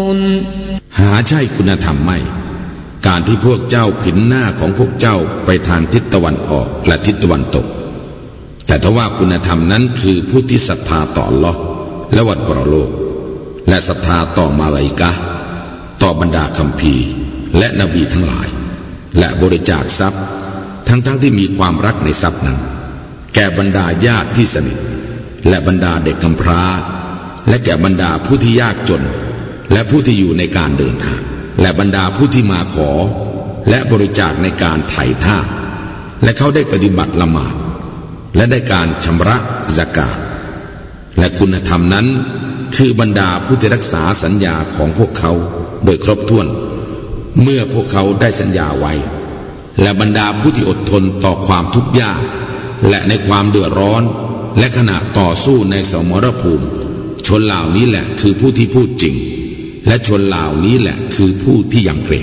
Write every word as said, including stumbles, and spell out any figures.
หาใช่คุณธรรมไม่การที่พวกเจ้าผินหน้าของพวกเจ้าไปทางทิศตะวันออกและทิศตะวันตกแต่ทว่าคุณธรรมนั้นคือผู้ที่ศรัทธาต่ออัลเลาะห์และวันปรโลกและศรัทธาต่อมาลาอิกะฮ์ต่อบรรดาคัมภีร์และนบีทั้งหลายและบริจาคทรัพย์ทั้งๆ ท, ที่มีความรักในทรัพย์นั้นแก่บรรดาญาติที่สนิทและบรรดาเด็กกำพร้าและแก่บรรดาผู้ที่ยากจนและผู้ที่อยู่ในการเดินทางและบรรดาผู้ที่มาขอและบริจาคในการไถ่ทาสและเขาได้ปฏิบัติละหมาดและได้การชำระซะกาตและคุณธรรมนั้นคือบรรดาผู้ที่รักษาสัญญาของพวกเขาโดยครบถ้วนเมื่อพวกเขาได้สัญญาไว้และบรรดาผู้ที่อดทนต่อความทุกข์ยากและในความเดือดร้อนและขณะต่อสู้ในสมรภูมิชนเหล่านี้แหละคือผู้ที่พูดจริงและชนเหล่านี้แหละคือผู้ที่ยำเกรง